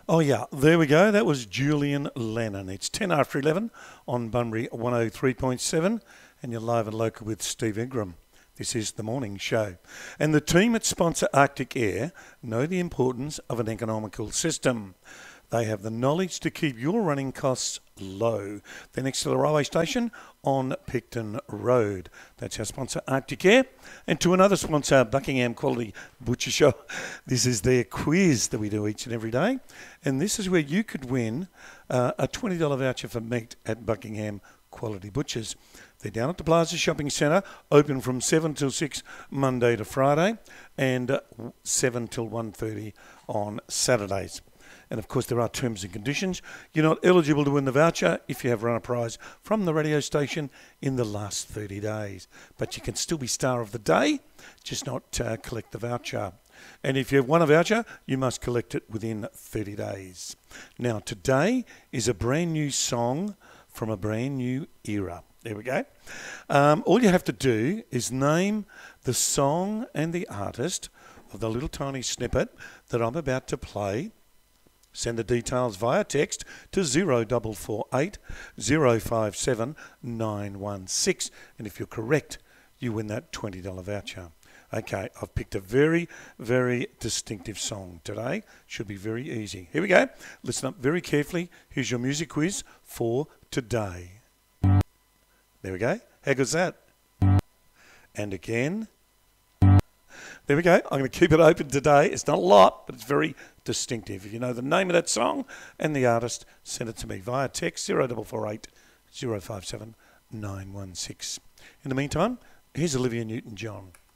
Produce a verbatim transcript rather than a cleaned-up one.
Oh, yeah, there we go. That was Julian Lennon. It's ten after eleven on Bunbury one oh three point seven, and you're live and local with Steve Ingram. This is the morning show. And the team at sponsor Arctic Air know the importance of an economical system. They have the knowledge to keep your running costs low. They're next to the railway station on Picton Road. That's our sponsor, Arctic Air. And to another sponsor, Buckingham Quality Butcher Shop. This is their quiz that we do each and every day. And this is where you could win uh, a twenty dollars voucher for meat at Buckingham Quality Butchers. They're down at the Plaza Shopping Centre, open from seven till six Monday to Friday, and uh, seven till one thirty on Saturdays. And of course, there are terms and conditions. You're not eligible to win the voucher if you have run a prize from the radio station in the last thirty days. But you can still be star of the day, just not uh, collect the voucher. And if you have won a voucher, you must collect it within thirty days. Now, today is a brand new song from a brand new era. There we go. Um, all you have to do is name the song and the artist of the little tiny snippet that I'm about to play. Send the details via text to zero four four eight, zero five seven, nine one six. And if you're correct, you win that twenty dollars voucher. Okay, I've picked a very, very distinctive song today. Should be very easy. Here we go. Listen up very carefully. Here's your music quiz for today. There we go. How good's that? And again. There we go. I'm going to keep it open today. It's not a lot, but it's very distinctive. If you know the name of that song and the artist, send it to me via text zero four four eight, zero five seven, nine one six. In the meantime, here's Olivia Newton-John.